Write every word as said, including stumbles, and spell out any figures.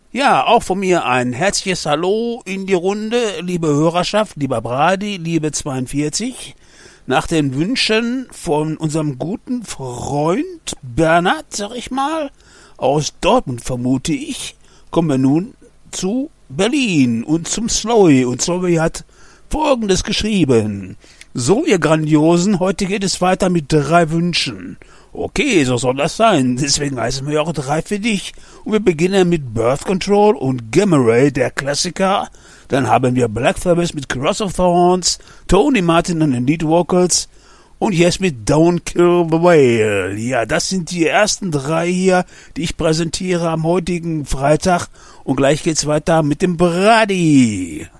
Ja, auch von mir ein herzliches Hallo in die Runde, liebe Hörerschaft, lieber Brady, liebe zweiundvierzig. Nach den Wünschen von unserem guten Freund Bernhard, sag ich mal, aus Dortmund vermute ich, kommen wir nun zu Berlin und zum Slowy. Und Slowy hat Folgendes geschrieben. So, ihr Grandiosen, heute geht es weiter mit drei Wünschen. Okay, so soll das sein. Deswegen heißen wir auch drei für dich. Und wir beginnen mit Birth Control und Gamma Ray, der Klassiker. Dann haben wir Black Sabbath mit Cross of Thorns, Tony Martin an den Lead Vocals und jetzt mit Don't Kill the Whale. Ja, das sind die ersten drei hier, die ich präsentiere am heutigen Freitag. Und gleich geht's weiter mit dem Brady.